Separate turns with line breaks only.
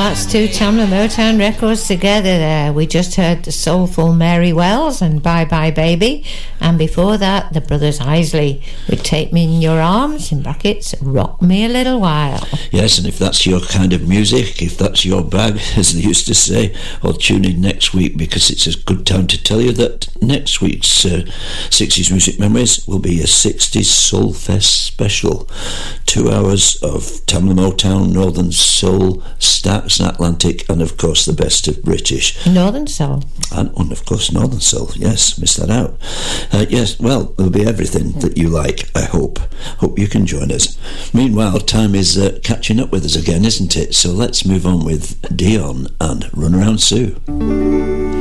that's two Tamla Motown records together there. We just heard the soulful Mary Wells and Bye Bye Baby, and before that the Brothers Isley with Take Me in Your Arms, in brackets, Rock Me a Little While.
Yes, and if that's your kind of music, if that's your bag, as they used to say, or tune in next week, because it's a good time to tell you that next week's 60s Music Memories will be a 60s Soul Fest special. 2 hours of Tamla Motown, Northern Soul, Stax and Atlantic, and of course the best of British.
Northern Soul.
And of course Northern Soul, yes, missed that out. Yes, well, there'll be everything that you like, I hope. Hope you can join us. Meanwhile, time is catching up with us again, isn't it? So let's move on with Dion and Run Around Sue.